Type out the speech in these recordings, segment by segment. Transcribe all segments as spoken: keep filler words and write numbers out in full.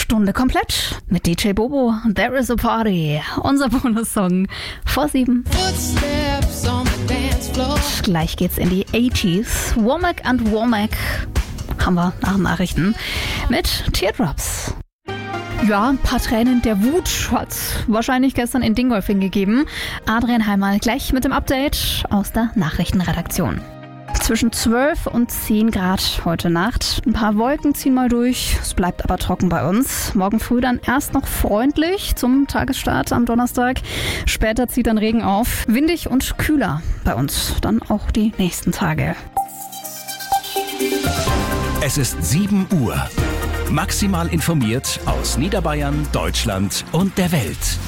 Stunde komplett mit D J Bobo. There is a party. Unser Bonussong vor sieben. Gleich geht's in die achtziger. Womack and Womack haben wir nach Nachrichten mit Teardrops. Ja, ein paar Tränen der Wut hat wahrscheinlich gestern in Dingolfing gegeben. Adrian Heimal gleich mit dem Update aus der Nachrichtenredaktion. Zwischen zwölf und zehn Grad heute Nacht. Ein paar Wolken ziehen mal durch. Es bleibt aber trocken bei uns. Morgen früh dann erst noch freundlich zum Tagesstart am Donnerstag. Später zieht dann Regen auf. Windig und kühler bei uns. Dann auch die nächsten Tage. Es ist sieben Uhr. Maximal informiert aus Niederbayern, Deutschland und der Welt.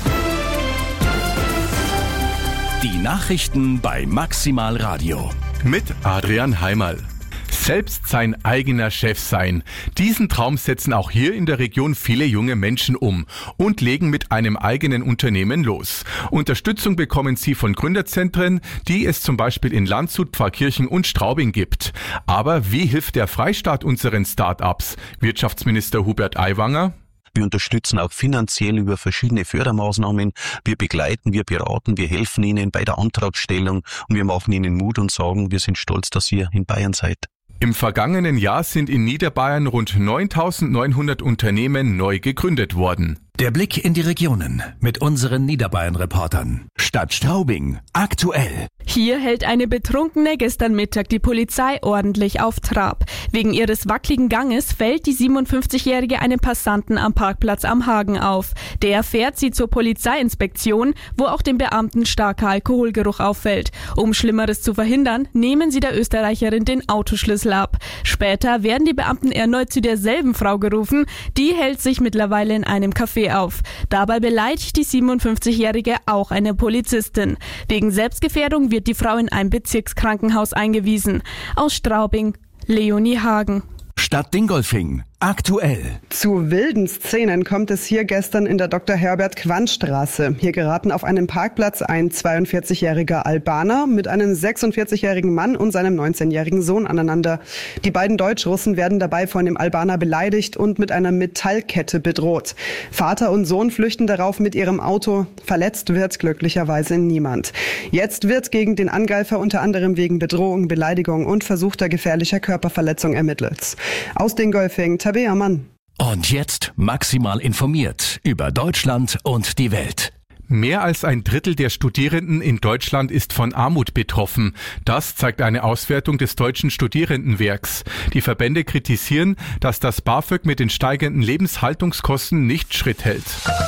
Die Nachrichten bei Maximal Radio. Mit Adrian Heimal. Selbst sein eigener Chef sein. Diesen Traum setzen auch hier in der Region viele junge Menschen um und legen mit einem eigenen Unternehmen los. Unterstützung bekommen sie von Gründerzentren, die es zum Beispiel in Landshut, Pfarrkirchen und Straubing gibt. Aber wie hilft der Freistaat unseren Start-ups? Wirtschaftsminister Hubert Aiwanger: Wir unterstützen auch finanziell über verschiedene Fördermaßnahmen. Wir begleiten, wir beraten, wir helfen Ihnen bei der Antragstellung und wir machen Ihnen Mut und sagen, wir sind stolz, dass ihr in Bayern seid. Im vergangenen Jahr sind in Niederbayern rund neuntausendneunhundert Unternehmen neu gegründet worden. Der Blick in die Regionen mit unseren Niederbayern-Reportern. Stadt Straubing, aktuell. Hier hält eine Betrunkene gestern Mittag die Polizei ordentlich auf Trab. Wegen ihres wackeligen Ganges fällt die siebenundfünfzigjährige einem Passanten am Parkplatz am Hagen auf. Der fährt sie zur Polizeiinspektion, wo auch dem Beamten starker Alkoholgeruch auffällt. Um Schlimmeres zu verhindern, nehmen sie der Österreicherin den Autoschlüssel ab. Später werden die Beamten erneut zu derselben Frau gerufen. Die hält sich mittlerweile in einem Café auf. Dabei beleidigt die siebenundfünfzigjährige auch eine Polizistin. Wegen Selbstgefährdung wird die Frau in ein Bezirkskrankenhaus eingewiesen. Aus Straubing, Leonie Hagen. Stadt Dingolfing, aktuell. Zu wilden Szenen kommt es hier gestern in der Doktor Herbert Quandt Straße. Hier geraten auf einem Parkplatz ein zweiundvierzigjähriger Albaner mit einem sechsundvierzigjährigen Mann und seinem neunzehnjährigen Sohn aneinander. Die beiden Deutschrussen werden dabei von dem Albaner beleidigt und mit einer Metallkette bedroht. Vater und Sohn flüchten darauf mit ihrem Auto. Verletzt wird glücklicherweise niemand. Jetzt wird gegen den Angreifer unter anderem wegen Bedrohung, Beleidigung und versuchter gefährlicher Körperverletzung ermittelt. Aus Dingolfing, Tabea Mann. Und jetzt maximal informiert über Deutschland und die Welt. Mehr als ein Drittel der Studierenden in Deutschland ist von Armut betroffen. Das zeigt eine Auswertung des Deutschen Studierendenwerks. Die Verbände kritisieren, dass das BAföG mit den steigenden Lebenshaltungskosten nicht Schritt hält.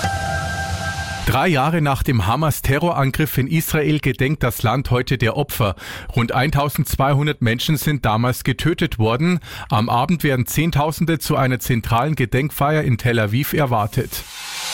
Drei Jahre nach dem Hamas-Terrorangriff in Israel gedenkt das Land heute der Opfer. Rund eintausendzweihundert Menschen sind damals getötet worden. Am Abend werden Zehntausende zu einer zentralen Gedenkfeier in Tel Aviv erwartet.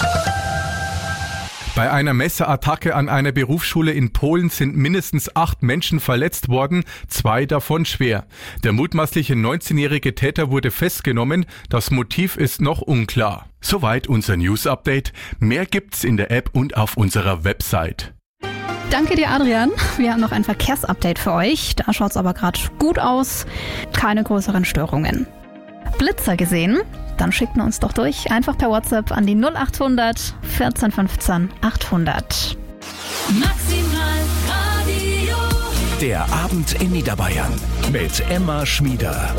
Bei einer Messerattacke an einer Berufsschule in Polen sind mindestens acht Menschen verletzt worden, zwei davon schwer. Der mutmaßliche neunzehnjährige Täter wurde festgenommen, das Motiv ist noch unklar. Soweit unser News-Update. Mehr gibt's in der App und auf unserer Website. Danke dir, Adrian. Wir haben noch ein Verkehrsupdate für euch. Da schaut's aber gerade gut aus. Keine größeren Störungen. Blitzer gesehen? Dann schickt mir uns doch durch. Einfach per WhatsApp an die null achthundert vierzehn fünfzehn achthundert. Maximal Radio. Der Abend in Niederbayern mit Emma Schmieder.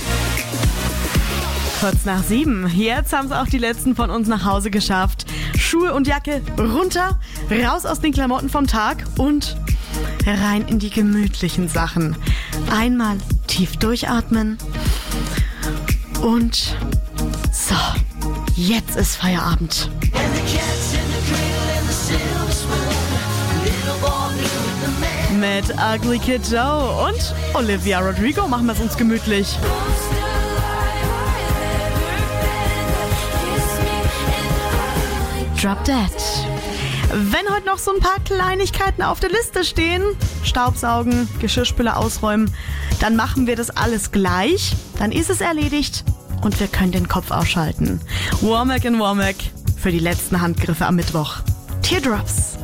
Kurz nach sieben. Jetzt haben es auch die letzten von uns nach Hause geschafft. Schuhe und Jacke runter, raus aus den Klamotten vom Tag und rein in die gemütlichen Sachen. Einmal tief durchatmen und so, jetzt ist Feierabend. Mit Ugly Kid Joe und Olivia Rodrigo machen wir es uns gemütlich. Drop Dead. Wenn heute noch so ein paar Kleinigkeiten auf der Liste stehen, Staubsaugen, Geschirrspüler ausräumen, dann machen wir das alles gleich, dann ist es erledigt und wir können den Kopf ausschalten. Womack and Womack für die letzten Handgriffe am Mittwoch. Teardrops.